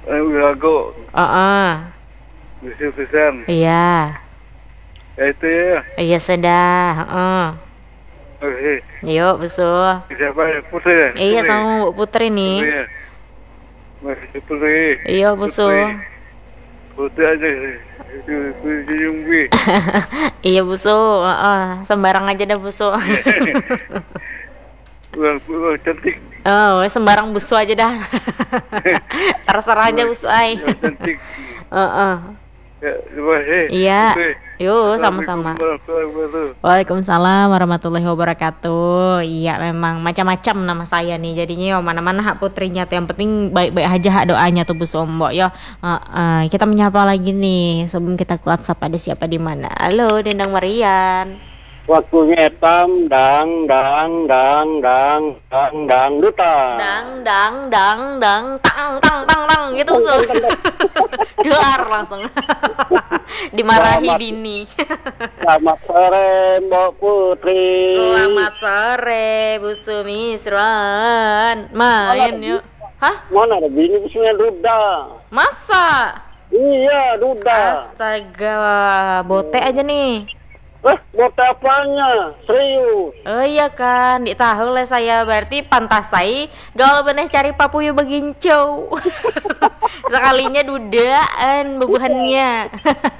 Lagu besar-besar. Iya. Itu ya. Iya sudah. Oke. Yuk busu. Siapa ya? Putri ya? Iya sama Bu Putri nih. Putri ya. Masih Putri. Iya busu. Putri aja. Putri Jumbi. Iya busu. Sembarang aja dah busu. Wah, cantik. Oh, sembarang busu aja dah. Terserah aja busu ai. Cantik. Ya, terima kasih. Iya. Putri. Yuk sama-sama. Waalaikumsalam warahmatullahi wabarakatuh. Iya memang macam-macam nama saya nih. Jadinya yo mana-mana hak putrinya tuh. Yang penting baik-baik aja hak doanya tuh Bu Sombo yo. Kita menyapa lagi nih sebelum kita ke WhatsApp. Ada siapa di mana? Halo Dendang Marian. Waktunya etam dang duta. Dang tang gitu so. Duar langsung. Dimarahi Dini. Selamat sore Mbak Putri. Selamat sore Bu Sumisran. Main yuk. Hah? Mana ada bini busunya duda? Masa? Iya duda. Astaga, bote aja nih. Bote apanya? Serius? Oh iya kan, di tahu lah saya berarti pantas saya gaul beneh cari papuyu begincau. Sekalinya dudaan bebuhannya.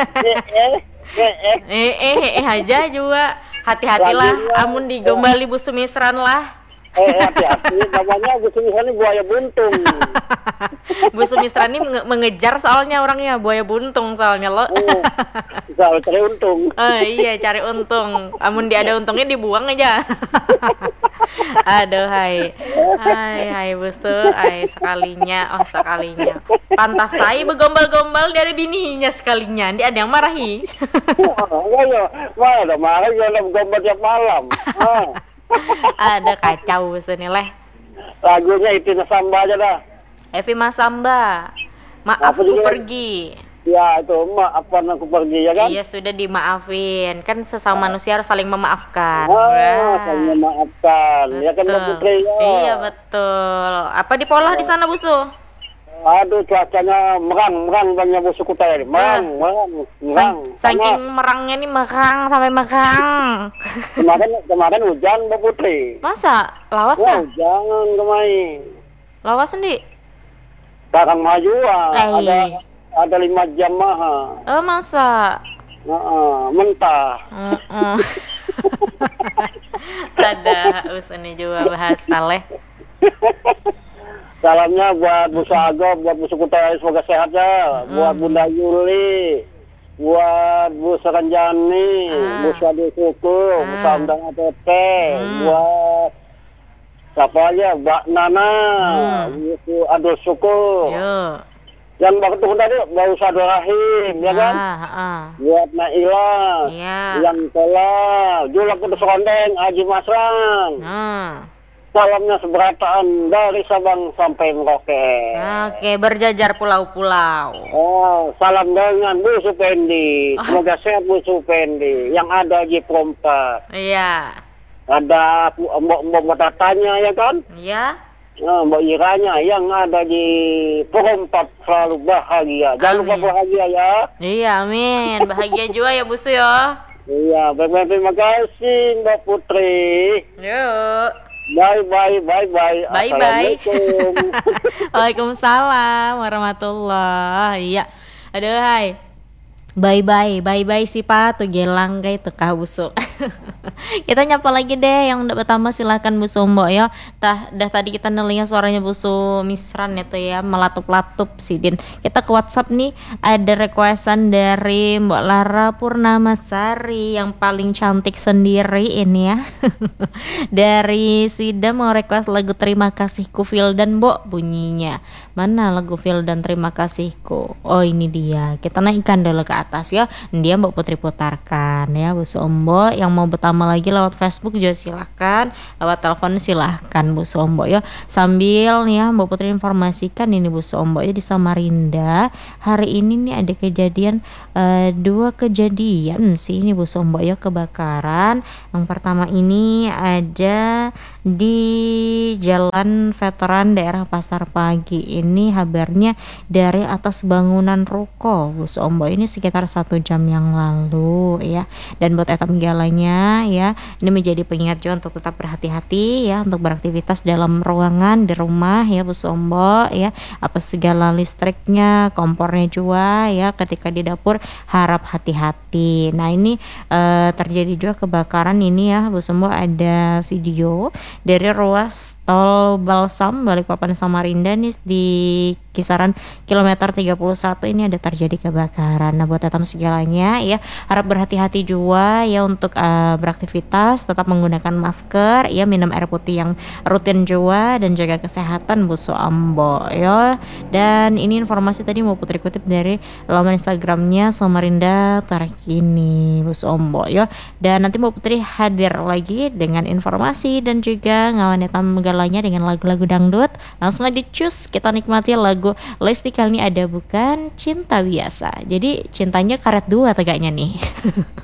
Aja juga. Hati-hatilah amun digombali Bu Sumisran lah. Hati-hati namanya Bu Sumisran ini buaya buntung. Bu Sumisran ini mengejar soalnya orangnya buaya buntung soalnya lo. Soal cari untung. Iya cari untung. Amun dia ada untungnya dibuang aja. Aduh hai busu, sekalinya pantas saya begombal-gombal dari bininya sekalinya. Dia ada yang marahi. Mana marah ya begombal tiap malam. Ada kacau busu nih leh. Lagunya itu Samba aja dah. Evi Masamba. Maaf aku pergi. Ya itu maafkan aku pergi ya kan? Iya sudah dimaafin. Kan sesama manusia harus saling memaafkan. Saling memaafkan. Betul. Ya kan Mbak Putri ya. Iya betul. Apa di pola di sana busu? Aduh cuacanya merang banyak busu kutai. Merang. Saking merangnya nih merang sampai merang. Kemarin hujan Mbak Putri. Masa? Lawas kan? Jangan kemarin. Lawas sendiri? Barang majuan. Ada 5 jam maha. Oh masa? Mentah. Ada usulnya juga bahas saleh. Salamnya buat Bu Sago, buat Bu Sukutai semoga sehat ya. Buat Bunda Yuli, buat Bu Seranjani, Bu Sadi Suku, Bu Samdang ATT, buat siapa aja, Mbak Nana, Bu Adul Suku. Yang Mbak Ketua tadi, Mbak Usadul Rahim, ya kan? Buat Naila, yang telah, Julak Kudus Rondeng, Haji Masran. Salamnya seberataan dari Sabang sampai Merauke. Oke, berjajar pulau-pulau. Salam dengan Bu Supendi. Semoga sehat Bu Supendi. Yang ada di Perompak. Iya. Ada Mbak Tatanya ya kan? Iya. Mbak Iranya yang ada di Perompak selalu bahagia. Jangan lupa bahagia ya. Iya, amin. Bahagia juga ya Bu Su ya. Iya, baik-baik. Terima kasih Mbak Putri. Yuk. Bye. Assalamualaikum. Waalaikumsalam warahmatullahi. Iya. Aduh hai. Bye si Pak tuh gelang kayak tekah busuk. Kita nyapa lagi deh yang udah pertama silakan Bu Sombo ya. Dah tadi kita nelingnya suaranya Bu Sumisran itu ya melatup-latup sih Din. Kita ke WhatsApp nih ada requestan dari Mbak Lara Purnamasari yang paling cantik sendiri ini ya. Dari Sida mau request lagu Terima Kasihku Fildan Mbok bunyinya. Mana lagu Fildan Terima Kasihku? Oh ini dia. Kita naikkan dulu ke atas ya. Dia Mbak Putri putarkan ya Bu Sombo yang yang mau bertambah lagi lewat Facebook juga silahkan, lewat telepon silahkan Bu Sombo ya. Sambil nih ya Mbak Putri informasikan ini Bu Sombo ya, di Samarinda hari ini nih ada kejadian 2 kejadian sih ini Bu Sombo ya kebakaran. Yang pertama ini ada di Jalan Veteran daerah Pasar Pagi, ini kabarnya dari atas bangunan ruko Bu Sombo, ini sekitar 1 jam yang lalu ya. Dan buat etam galanya ya, ini menjadi pengingat juga untuk tetap berhati-hati ya untuk beraktivitas dalam ruangan di rumah ya Bu Sombo ya. Apa segala listriknya, kompornya juga ya, ketika di dapur harap hati-hati. Nah ini terjadi juga kebakaran ini ya Bu Sombo, ada video dari ruas tol Balsam Balikpapan Samarinda nih di kisaran kilometer 31 ini ada terjadi kebakaran. Nah buat etam segalanya ya harap berhati-hati juga ya untuk beraktivitas, tetap menggunakan masker ya, minum air putih yang rutin juga, dan jaga kesehatan Bu Sombo ya. Dan ini informasi tadi mau Putri kutip dari laman Instagramnya Samarinda terkini Bu Sombo ya. Dan nanti mau Putri hadir lagi dengan informasi dan juga ngawan etam galanya dengan lagu-lagu dangdut. Langsung aja cus kita nikmati lagu Lesti kali ini ada Bukan Cinta Biasa. Jadi cintanya karet 2 tegaknya nih.